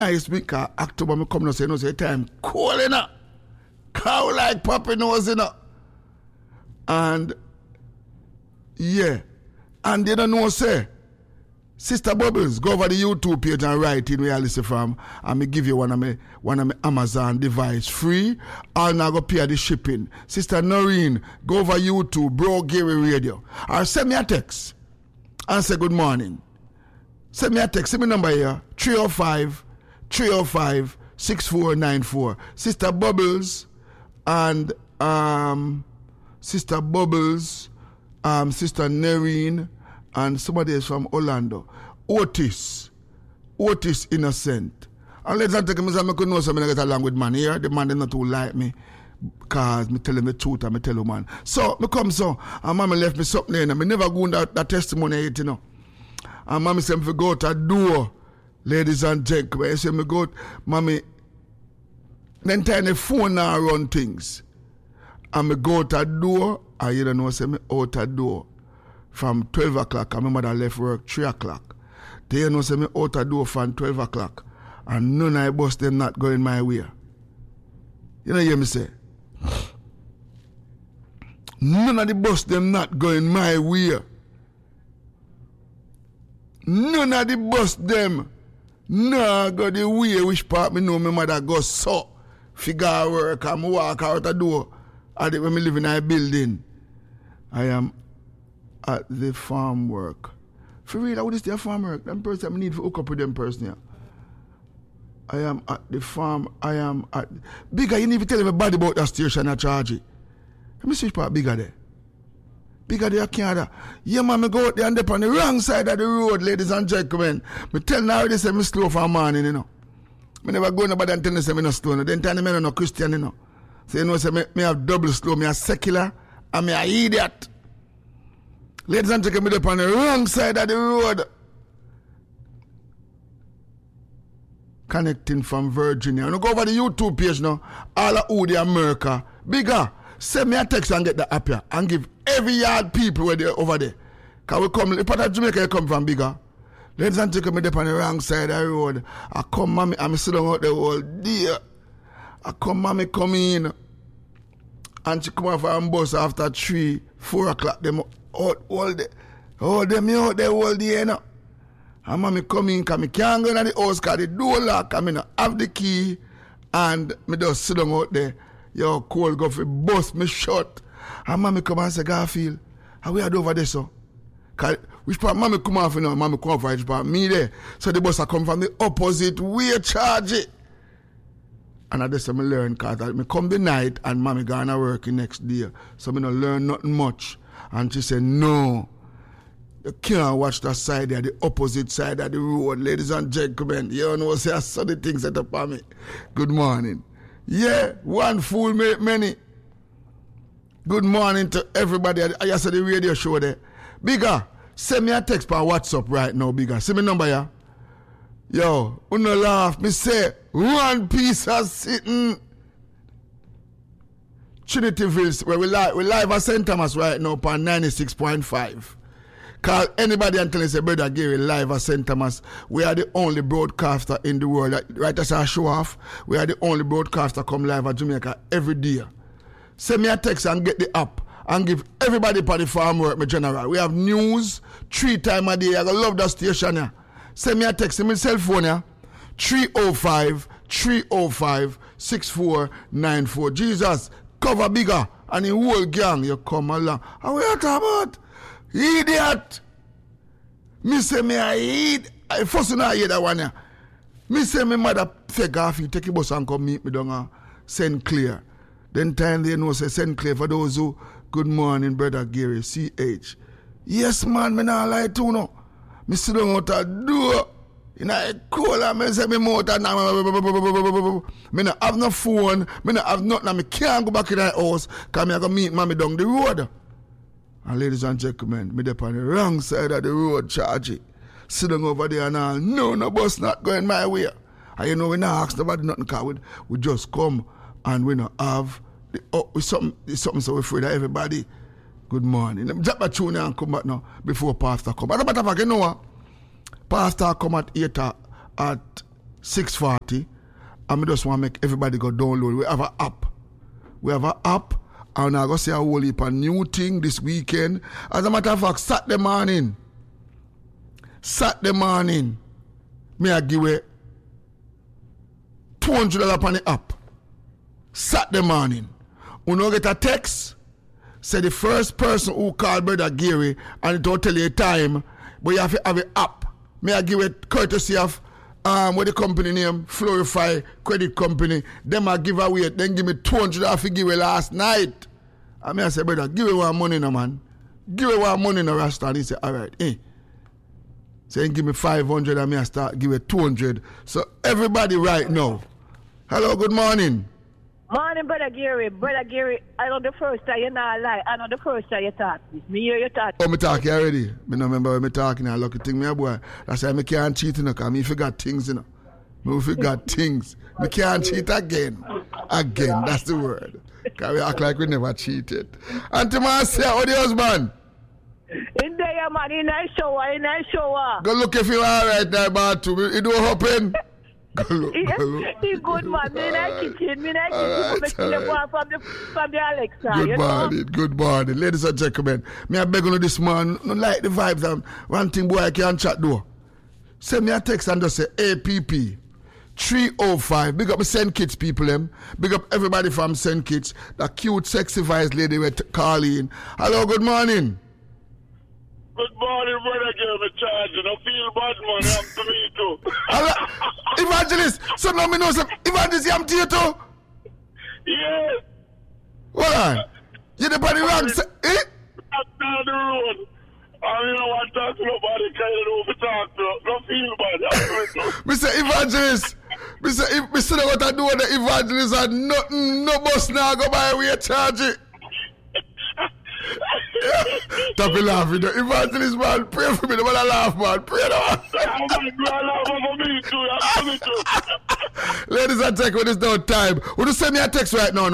nice because October me come no say no say time cold enough. Cow like puppy nose enough. And yeah. And you don't know say Sister Bubbles, go over the YouTube page and write in where I listen from, and me give you one of my Amazon device free, or now go pay the shipping. Sister Noreen, go over YouTube, Bro Gary Radio, or send me a text and say good morning. Send me a text, send me number here, 305-6494. Sister Bubbles and Sister Noreen, and somebody else from Orlando. Otis Innocent. And let's not take him as I could know something I get along with man here. The man did not too like me. Because me tell him the truth and me tell him man. So me come so and mommy left me something there and me never go on that testimony yet, you know. And mommy said me go to a door, ladies and gentlemen. I said me go, mommy, then time the phone now run things. And me go to a door, and you don't know, say me out a door. From 12 o'clock, and my mother left work 3 o'clock. They know say me out a door from 12 o'clock. And none of the bus them not going my way. You know hear me say? None of the bus them not going my way. None of the bus them nah go the way which part me know my mother go so. Figure work and walk out the door. And when me live in a building. I am at the farm work. For real, what is their farm work? Them person I need to hook up with them person here. I am at the farm. I am at bigger. You need to tell everybody about that station I charge it. Let me switch part bigger there. Bigger there, Canada. Yeah, man, me go out there and dip on the wrong side of the road, ladies and gentlemen. Me tell now they say me slow for a morning, you know. Me never go nobody and tell them say me no slow. No. Then tell them me no Christian, you know. So you know say me have double slow. Me a secular and me a idiot. Ladies and gentlemen, me up on the wrong side of the road. Connecting from Virginia. You know, go over the YouTube page now. All of who the America. Bigger. Send me a text and get the app here. And give every yard people where they're over there. Because we come, the part of Jamaica you come from, bigger. Ladies and gentlemen, me up on the wrong side of the road. I come, mommy, I'm sitting out the whole day. I come, mommy, come in. And she come off and bus after 3, 4 o'clock. Them all day. Oh, them out there all day, you know. And mommy come in, because I can't go in the house, because the door lock, and I don't have the key. And me just sit down out there. Yo, cold go for bus me shut. And mommy come and say, Garfield, how we are over there, so? Which part mommy come off, you know, mommy come off, which part me there. So the bus I come from the opposite way, charge it. And I just say me learn, because I come the night and mommy gonna work the next day. So me no learn nothing much. And she said, no, you can't watch that side there, the opposite side of the road, ladies and gentlemen. You know, say I saw the things set up on me. Good morning. Yeah, one fool make many. Good morning to everybody. I saw the radio show there. Bigger, send me a text per WhatsApp right now, Bigger. Send me number, yeah? Yo, you no laugh. Me say, one piece of sitting. Trinityville, where we live at St. Thomas right now on 96.5. Call anybody and tell us, Brother Gary, live at St. Thomas. We are the only broadcaster in the world. Right as I show off, we are the only broadcaster come live at Jamaica every day. Send me a text and get the app and give everybody for the farm work, my general. We have news 3 times a day. I love that station here. Send me a text, send me a cell phone here. 305-6494. Jesus, cover Bigger and the whole gang, you come along. How are you talking about? Idiot! Me say me I eat. I first not hear that one here. Me say me mother fake off you take a bus and come meet me down St. Clair. Then time they know say St. Clair for those who good morning, Brother Gary, CH. Yes man, me not lie to no. Me sit down out the door. You know, cool and me say me motor now. Me not have no phone. Me not have nothing. Me can't go back in the house because me I go meet mommy down the road. And ladies and gentlemen, me up on the wrong side of the road, charge it. Sitting over there and all, no bus not going my way. And you know, we not ask nobody nothing, because we just come and we not have something so we're afraid of everybody. Good morning. Let me drop my tune and come back now before Pastor come. But no matter what, you know what? Pastor come at 8 6:40. And I just want to make everybody go download. We have an app. And I'm going to see a whole heap of new thing this weekend. As a matter of fact, Saturday morning, me I give away $200 on the app. Saturday morning. You know, get a text, say the first person who called Brother Gary, and it don't tell you a time, but you have to have an app. Me I give it courtesy of what the company name, Florify Credit Company. Them I give away, then give me $200 I give away last night. And me I say, brother, give me one money now, man. Give me one money now, Rasta. And he said, all right, So he give me 500 and me I start give it 200. So everybody right now. Hello, good morning. Morning, Brother Gary. Brother Gary, I know the first time you not lie. I know the first time you talk. Me hear you talk. Oh, me talking already. Me no remember when me talking. I lucky thing me boy. That's why me can't cheat, you know, because me forgot things, you know. Me forgot things. Me can't cheat again. Again, that's the word. Because we act like we never cheated. Auntie Marcia, how the husband? In there, man, in a shower. Go look if you all right there, man, too. It don't happen. Go look. He's good, man. Me in the kitchen. From the Alexa. Good morning. Ladies and gentlemen, me I beg you this man, no like the vibes. One thing, boy, I can't chat though. Send me a text and just say APP 305. Big up my St. Kitts people, them. Big up everybody from St. Kitts. That cute, sexy voice lady with calling. Hello, good morning. Good morning, brother. Give me charge. I feel bad, man. I'm to me too. Hello, Evangelist. So now me know some Evangelist. I'm to you too. Yes. Hold on. You're the body wrong. Eh? I'm down the road. I don't want to talk to nobody. Can't even talk to. Don't feel bad. Mr. Evangelist. Mr. What I do with the Evangelist and nothing. No bus now go by we charge it. Stop laughing. The Evangelist, man, pray for me. The man I laugh, man. Pray Ladies and gentlemen, it's no time. Would you send me a text right now?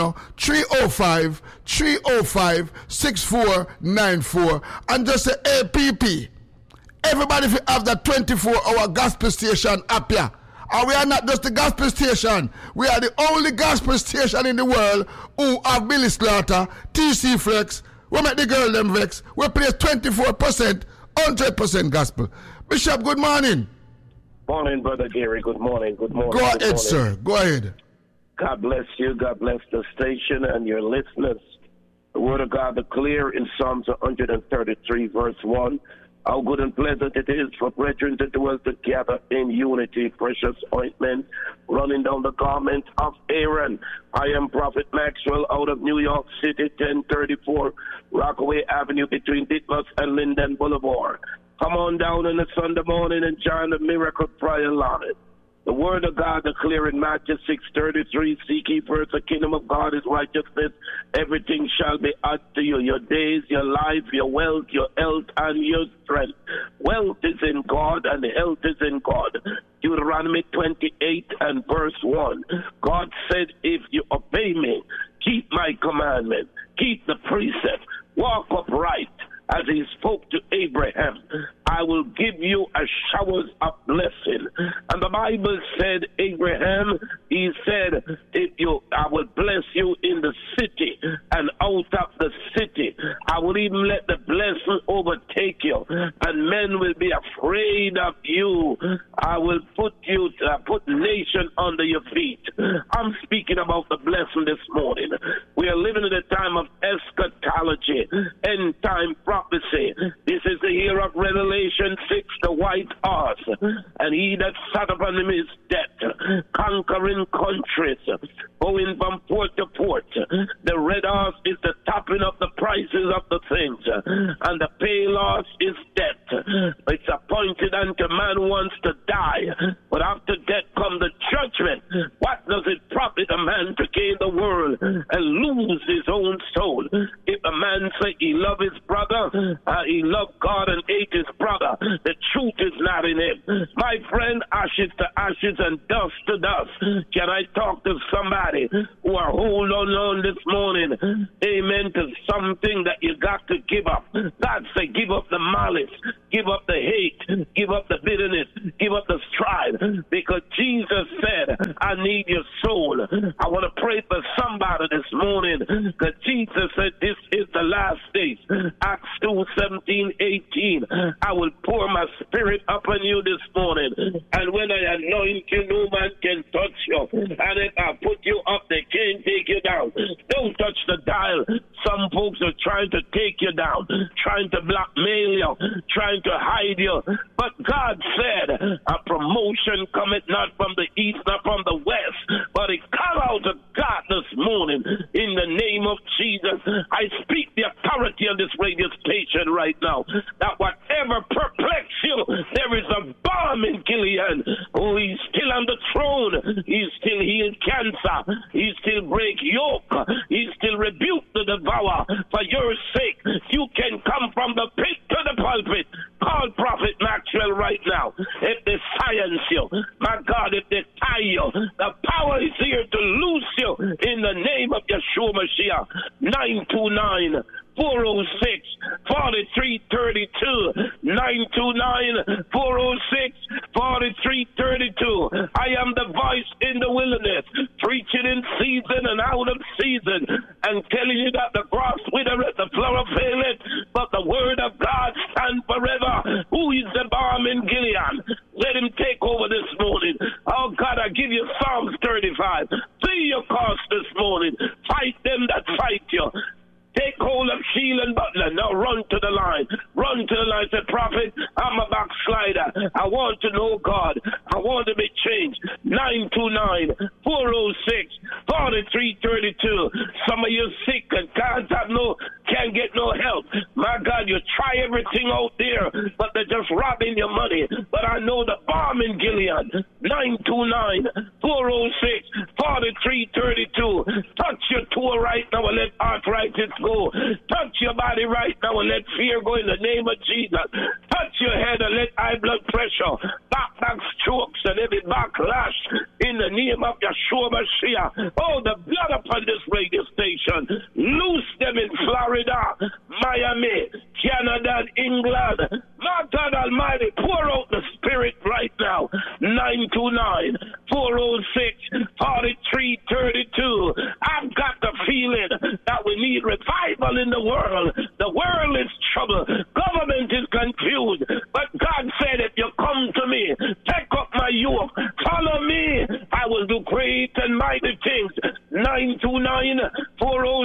305-6494 and just say APP. Everybody if have that 24-hour gospel station up here. And we are not just the gospel station. We are the only gospel station in the world who have Billy Slaughter, TC Flex. We make the girl them vex. We play 24%, 100% gospel. Bishop, good morning. Morning, Brother Gary. Good morning. Good morning. Go ahead, sir. Go ahead. God bless you. God bless the station and your listeners. The word of God declare in Psalms 133, verse 1. How good and pleasant it is for brethren to dwell together in unity, precious ointment, running down the garment of Aaron. I am Prophet Maxwell out of New York City, 1034 Rockaway Avenue between Ditmas and Linden Boulevard. Come on down on a Sunday morning and join the miracle prayer line. The word of God declaring in Matthew 6:33, seek ye first the kingdom of God, his righteousness, everything shall be added to you. Your days, your life, your wealth, your health, and your strength. Wealth is in God and health is in God. Deuteronomy 28 and verse 1. God said, if you obey me, keep my commandment, keep the precept, walk upright, as he spoke to Abraham, I will give you a showers of blessing. And the Bible said, Abraham, he said, I will bless you in the city and out of the city. I will even let the blessing overtake you, and men will be afraid of you. I will put nation under your feet. I'm speaking about the blessing this morning. We are living in a time of eschatology, end time prophecy. This is the year of Revelation 6, the white horse, and he that sat upon him is dead, conquering countries, going from port to port. The red horse is the topping of the prices of the things, and the pale horse is death. It's appointed unto man once to die, but after death come the judgment. What does it profit a man to gain the world and lose his own soul? If a man say he love his brother, he love God and hate his brother, the truth is not in him. My friend, ashes to ashes and dust to dust. Can I talk to somebody who are holding on this morning, amen, to something that you got to give up? God say, give up the malice, give up the hate, give up the bitterness, give up the strife, because Jesus said, I need your soul. I want to pray for somebody this morning, because Jesus said, this is the last days. Acts 2:17-18. I will pour my spirit upon you this morning, and when I anoint you, no man can touch you, and if I put you up, they can't take you down. Don't touch the dial. Some folks are trying to take you down, trying to blackmail you, trying to hide you, but God said, a promotion cometh not from the east, not from the west, but it come out of God this morning. In the name of Jesus, I speak the authority of this radio station right now, that whatever perplex you, there is a balm in Gilead. Oh, he's still on the throne. He's still healed cancer. He still break yoke. He still rebuke the devourer. For your sake, you can come from the pit to the pulpit. Call Prophet Maxwell right now. If they silence you, my God, if they tie you, the power is here to loose you in the name of Yeshua Mashiach. 929 406 4332 929 406 4332. I am the voice in the wilderness, preaching in season and out of season, and telling you that the grass withereth, the flower faileth, but the word of God stands forever. Who is the balm in Gilead? Let him take over this morning. Oh God, I give you Psalms 35. See your cause this morning. Fight them that fight you. Take hold of Shield and Butler. Now run to the line. Run to the line. Say, Prophet, I'm a backslider. I want to know God. I want to be changed. 929 406 4332. Some of you sick and can't get no help. My God, you try everything out there, but they're just robbing your money. But I know the balm in Gilead. 929 406 4332. Touch your toe right now and let arthritis go. Touch your body right now and let fear go in the name of Jesus. Touch your head and let high blood pressure, back strokes, and every backlash in the name of Yeshua Mashiach. Oh, the blood upon this radio station. Loose them in Florida, Miami, Canada, and England. My God Almighty, pour out the Spirit right now. 929 406 4332. I've got the feeling that we need revival in the world. The world is troubled. Government is confused. But God said, if you come to me, take up my yoke, follow me, I will do great and mighty things. 929 406